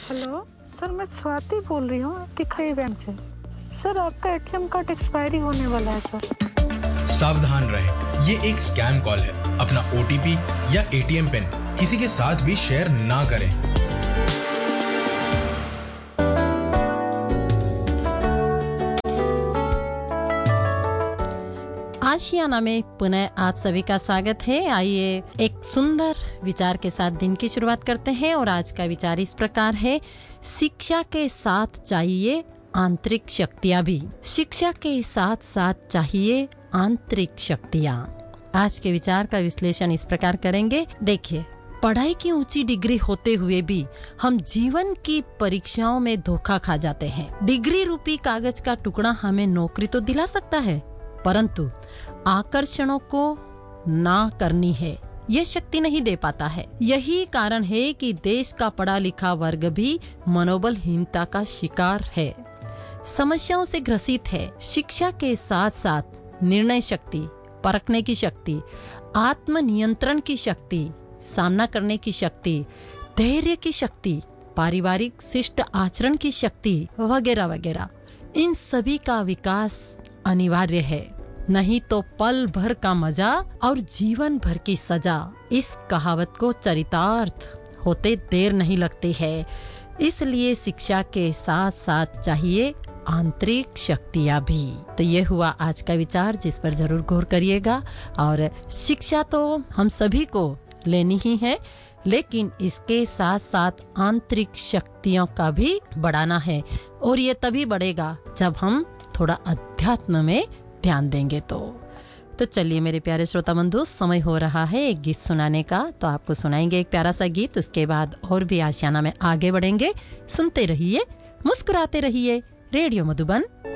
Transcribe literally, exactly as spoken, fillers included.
Hello sir, मैं स्वाति बोल रही हूँ आपके खई बैंक से। सर, आपका एटीएम कार्ड एक्सपायरी होने वाला है सर। सावधान रहें, ये एक स्कैम कॉल है। अपना ओटीपी या एटीएम पिन किसी के साथ भी शेयर ना करें। आशियाना में पुनः आप सभी का स्वागत है। आइए एक सुंदर विचार के साथ दिन की शुरुआत करते हैं और आज का विचार इस प्रकार है, शिक्षा के साथ चाहिए आंतरिक शक्तियां भी। शिक्षा के साथ साथ चाहिए आंतरिक शक्तियां। आज के विचार का विश्लेषण इस प्रकार करेंगे। देखिए, पढ़ाई की ऊंची डिग्री होते हुए भी हम जीवन की परीक्षाओं में धोखा खा जाते हैं। डिग्री रूपी कागज का टुकड़ा हमें नौकरी तो दिला सकता है, परंतु आकर्षणों को ना करनी है ये शक्ति नहीं दे पाता है। यही कारण है कि देश का पढ़ा लिखा वर्ग भी मनोबलहीनता का शिकार है, समस्याओं से ग्रसित है। शिक्षा के साथ साथ निर्णय शक्ति, परखने की शक्ति, आत्मनियंत्रण की शक्ति, सामना करने की शक्ति, धैर्य की शक्ति, पारिवारिक शिष्ट आचरण की शक्ति वगैरह वगैरह, इन सभी का विकास अनिवार्य है। नहीं तो पल भर का मजा और जीवन भर की सजा। इस कहावत को चरितार्थ होते देर नहीं लगती है। इसलिए शिक्षा के साथ साथ चाहिए आंतरिक शक्तियां भी। तो ये हुआ आज का विचार, जिस पर जरूर गौर करिएगा। और शिक्षा तो हम सभी को लेनी ही है, लेकिन इसके साथ साथ आंतरिक शक्तियों का भी बढ़ाना है। और ये तभी बढ़ेगा जब हम थोड़ा अध्यात्म में ध्यान देंगे। तो तो चलिए मेरे प्यारे श्रोता बंधु, समय हो रहा है एक गीत सुनाने का। तो आपको सुनाएंगे एक प्यारा सा गीत, उसके बाद और भी आशियाना में आगे बढ़ेंगे। सुनते रहिए, मुस्कुराते रहिए। रेडियो मधुबन